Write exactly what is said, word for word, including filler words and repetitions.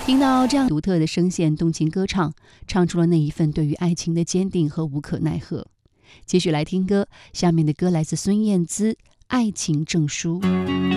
听到这样独特的声线，动情歌唱，唱出了那一份对于爱情的坚定和无可奈何。继续来听歌，下面的歌来自孙燕姿《爱情证书》。